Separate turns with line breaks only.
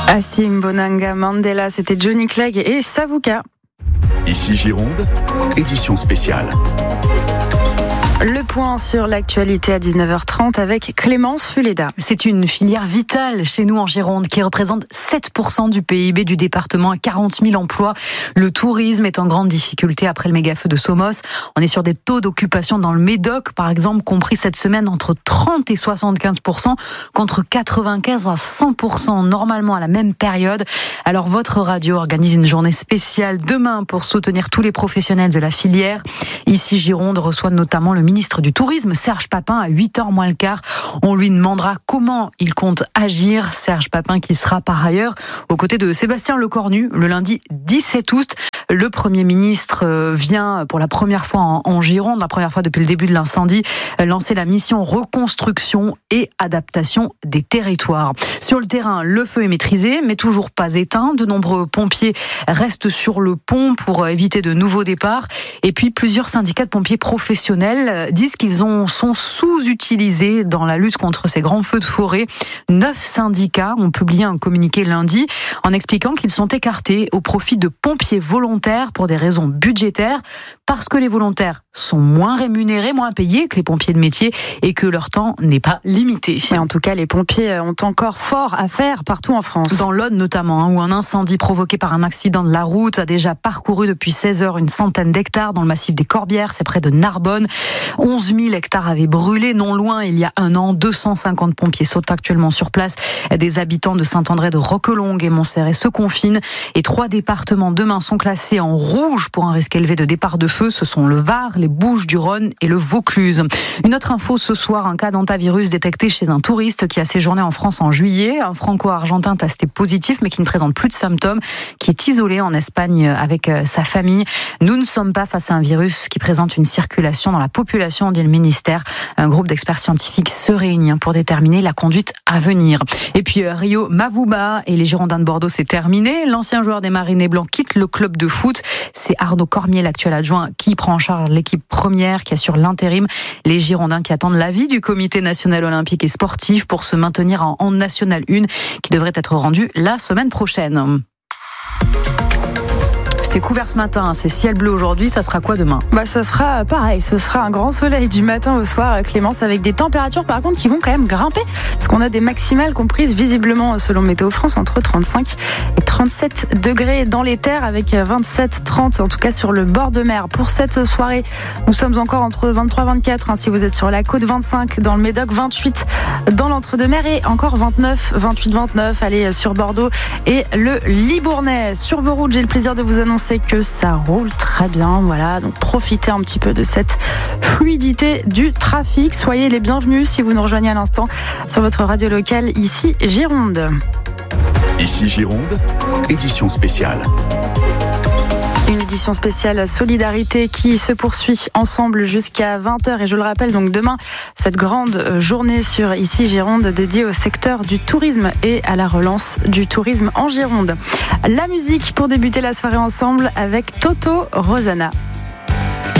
Assim Bonanga Mandela, c'était Johnny Clegg et Savuka.
Ici Gironde, édition spéciale.
Le point sur l'actualité à 19h30 avec Clémence Fuleda.
C'est une filière vitale chez nous en Gironde qui représente 7% du PIB du département à 40 000 emplois. Le tourisme est en grande difficulté après le méga-feu de Somos. On est sur des taux d'occupation dans le Médoc, par exemple, compris cette semaine entre 30 et 75%, contre 95 à 100% normalement à la même période. Alors votre radio organise une journée spéciale demain pour soutenir tous les professionnels de la filière. Ici Gironde reçoit notamment le ministre du Tourisme, Serge Papin, à 8h moins le quart. On lui demandera comment il compte agir. Serge Papin qui sera par ailleurs aux côtés de Sébastien Lecornu le lundi 17 août. Le Premier ministre vient pour la première fois en Gironde, la première fois depuis le début de l'incendie, lancer la mission reconstruction et adaptation des territoires. Sur le terrain, le feu est maîtrisé, mais toujours pas éteint. De nombreux pompiers restent sur le pont pour éviter de nouveaux départs. Et puis, plusieurs syndicats de pompiers professionnels disent qu'ils sont sous-utilisés dans la lutte contre ces grands feux de forêt. 9 syndicats ont publié un communiqué lundi en expliquant qu'ils sont écartés au profit de pompiers volontaires pour des raisons budgétaires, parce que les volontaires sont moins rémunérés, moins payés que les pompiers de métier et que leur temps n'est pas limité.
Mais en tout cas, les pompiers ont encore fort à faire partout en France.
Dans l'Aude notamment, où un incendie provoqué par un accident de la route a déjà parcouru depuis 16 heures une centaine d'hectares dans le massif des Corbières, c'est près de Narbonne. 11 000 hectares avaient brûlé. Non loin, il y a un an, 250 pompiers sautent actuellement sur place. Des habitants de Saint-André de Roquelongue et Montserrat se confinent. Et 3 départements demain sont classés en rouge pour un risque élevé de départ de feu. Ce sont le Var, les Bouches-du-Rhône et le Vaucluse. Une autre info ce soir, un cas d'hantavirus détecté chez un touriste qui a séjourné en France en juillet. Un franco-argentin testé positif mais qui ne présente plus de symptômes, qui est isolé en Espagne avec sa famille. Nous ne sommes pas face à un virus qui présente une circulation dans la population, dit le ministère. Un groupe d'experts scientifiques se réunit pour déterminer la conduite à venir. Et puis Rio Mavuba et les Girondins de Bordeaux, c'est terminé. L'ancien joueur des Marinés Blancs quitte le club de foot. C'est Arnaud Cormier, l'actuel adjoint, qui prend en charge l'équipe première, qui assure l'intérim. Les Girondins qui attendent l'avis du comité national olympique et sportif pour se maintenir en National 1, qui devrait être rendu la semaine prochaine. C'était couvert ce matin, c'est ciel bleu aujourd'hui, ça sera quoi demain ?
Ça sera pareil, ce sera un grand soleil du matin au soir, Clémence, avec des températures par contre qui vont quand même grimper, parce qu'on a des maximales comprises visiblement selon Météo France entre 35 et 37 degrés dans les terres, avec 27-30 en tout cas sur le bord de mer. Pour cette soirée, nous sommes encore entre 23-24 si vous êtes sur la côte, 25 dans le Médoc, 28 dans l'entre-deux-mer et encore 29, 28-29 allez sur Bordeaux et le Libournais. Sur vos routes, j'ai le plaisir de vous annoncer que ça roule très bien, voilà, donc profitez un petit peu de cette fluidité du trafic. Soyez les bienvenus si vous nous rejoignez à l'instant sur votre radio locale ici Gironde.
Ici Gironde, édition spéciale.
Une édition spéciale Solidarité qui se poursuit ensemble jusqu'à 20h. Et je le rappelle, donc demain, cette grande journée sur Ici Gironde dédiée au secteur du tourisme et à la relance du tourisme en Gironde. La musique pour débuter la soirée ensemble avec Toto Rosanna.